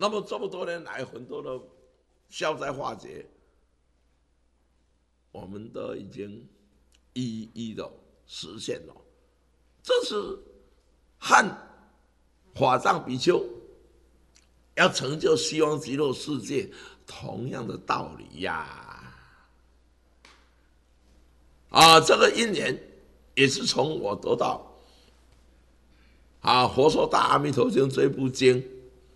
那么这么多年来，很多的消灾化解，我们都已经一一的实现了。这是和法藏比丘要成就西方极乐世界同样的道理呀！这个因缘也是从我得到《佛说大阿弥陀经》这部经